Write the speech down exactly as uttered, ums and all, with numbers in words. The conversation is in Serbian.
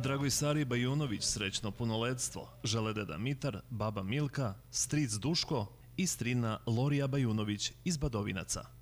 Dragoj-Sari Bajunović srećno punoletstvo žele deda Mitar, baba Milka, stric Duško i strina Lorija Bajunović iz Badovinaca.